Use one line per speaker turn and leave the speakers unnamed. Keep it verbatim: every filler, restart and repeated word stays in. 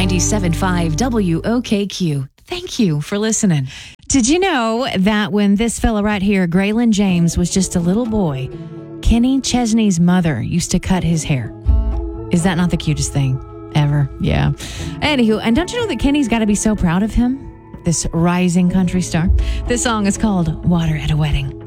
ninety-seven point five W O K Q. Thank you for listening. Did you know that when this fella right here, Graylin James, was just a little boy, Kenny Chesney's mother used to cut his hair? Is that not the cutest thing ever? Yeah. Anywho, and don't you know that Kenny's got to be so proud of him? This rising country star. This song is called Water at a Wedding.